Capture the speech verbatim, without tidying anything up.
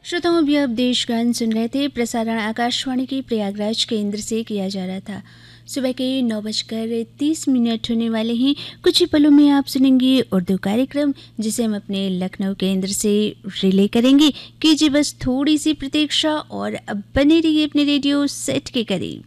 श्रोताओं, अभी आप देशगान सुन रहे थे। प्रसारण आकाशवाणी के प्रयागराज केंद्र से किया जा रहा था। सुबह के नौ बजकर तीस मिनट होने वाले हैं। कुछ ही पलों में आप सुनेंगे उर्दू कार्यक्रम, जिसे हम अपने लखनऊ केंद्र से रिले करेंगे। कीजिए बस थोड़ी सी प्रतीक्षा और अब बने रहिए अपने रेडियो सेट के करीब।